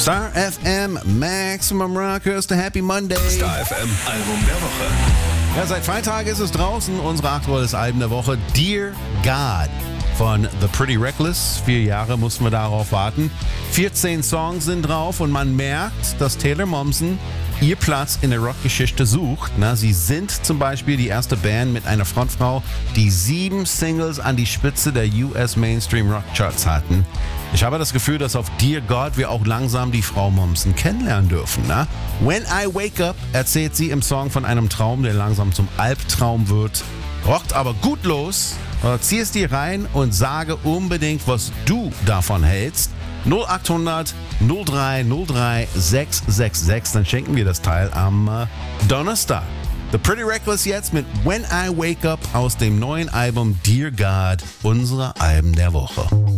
Star FM, Maximum Rock, hörst du Happy Monday. Star FM Album der Woche. Ja, seit Freitag ist es draußen, unsere aktuelles Album der Woche, Dear God von The Pretty Reckless. 4 Jahre mussten wir darauf warten. 14 Songs sind drauf und man merkt, dass Taylor Momsen ihr Platz in der Rockgeschichte sucht. Sie sind zum Beispiel die erste Band mit einer Frontfrau, die 7 Singles an die Spitze der US Mainstream Rock Charts hatten. Ich habe das Gefühl, dass auf Dear God wir auch langsam die Frau Momsen kennenlernen dürfen. When I Wake Up erzählt sie im Song von einem Traum, der langsam zum Albtraum wird. Rockt aber gut los. Zieh es dir rein und sage unbedingt, was du davon hältst. 0800 0303 666, dann schenken wir das Teil am Donnerstag. The Pretty Reckless jetzt mit When I Wake Up aus dem neuen Album Dear God, unsere Alben der Woche.